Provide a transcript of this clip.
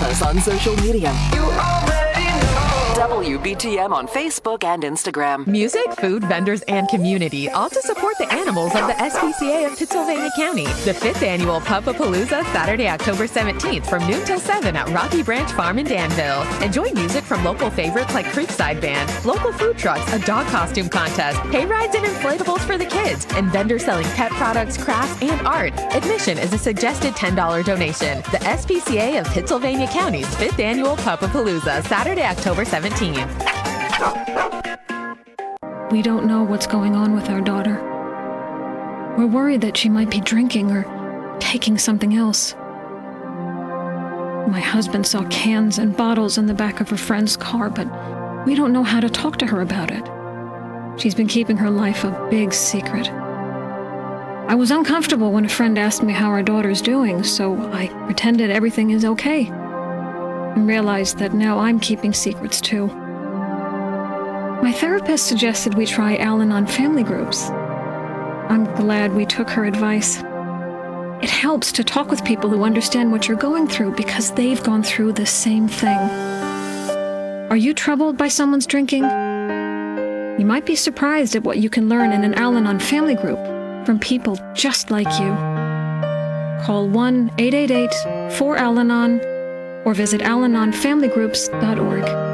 us on social media. WBTM on Facebook and Instagram. Music, food, vendors, and community, all to support the animals of the SPCA of Pittsylvania County. The 5th annual Puppapalooza, Saturday, October 17th from noon till 7 at Rocky Branch Farm in Danville. Enjoy music from local favorites like Creekside Band, local food trucks, a dog costume contest, hay rides and inflatables for the kids, and vendors selling pet products, crafts, and art. Admission is a suggested $10 donation. The SPCA of Pittsylvania County's 5th annual Puppapalooza, Saturday, October 17th. We don't know what's going on with our daughter. We're worried that she might be drinking or taking something else. My husband saw cans and bottles in the back of her friend's car, but we don't know how to talk to her about it. She's been keeping her life a big secret. I was uncomfortable when a friend asked me how our daughter's doing, so I pretended everything is okay, and realized that now I'm keeping secrets too. My therapist suggested we try Al-Anon family groups. I'm glad we took her advice. It helps to talk with people who understand what you're going through because they've gone through the same thing. Are you troubled by someone's drinking? You might be surprised at what you can learn in an Al-Anon family group from people just like you. Call 1-888-4-AL-ANON or visit alanonfamilygroups.org.